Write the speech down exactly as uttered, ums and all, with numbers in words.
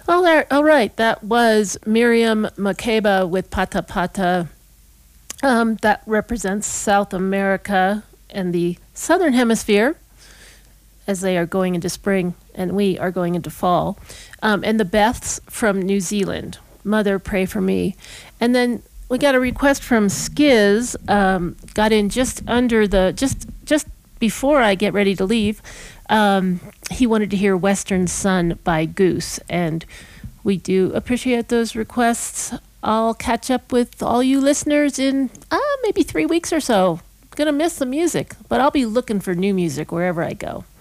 All right, all right. That was Miriam Makeba with Pata Pata. Um, that represents South America and the Southern Hemisphere as they are going into spring and we are going into fall. Um, and the Beths from New Zealand. Mother, pray for me. And then we got a request from Skiz. Um, got in just under the just just before I get ready to leave. Um, he wanted to hear Western Sun by Goose, and we do appreciate those requests. I'll catch up with all you listeners in uh, maybe three weeks or so. Gonna miss the music, but I'll be looking for new music wherever I go.